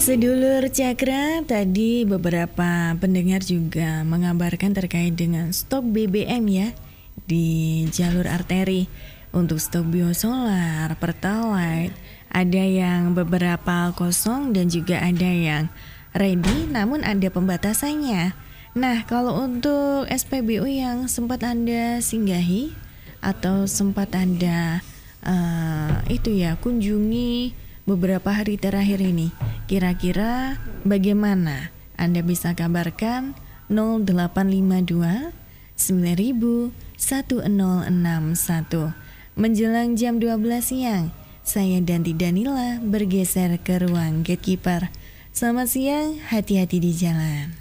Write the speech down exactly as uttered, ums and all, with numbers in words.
Sedulur Cakra, tadi beberapa pendengar juga mengabarkan terkait dengan stok B B M ya di jalur arteri. Untuk stok biosolar, pertalite, ada yang beberapa kosong dan juga ada yang ready namun ada pembatasannya. Nah, kalau untuk S P B U yang sempat Anda singgahi atau sempat Anda uh, itu ya kunjungi beberapa hari terakhir ini, kira-kira bagaimana? Anda bisa kabarkan nol delapan lima dua sembilan ribu satu nol enam satu. Menjelang jam dua belas siang, saya Danti Danila bergeser ke ruang gatekeeper. Selamat siang, hati-hati di jalan.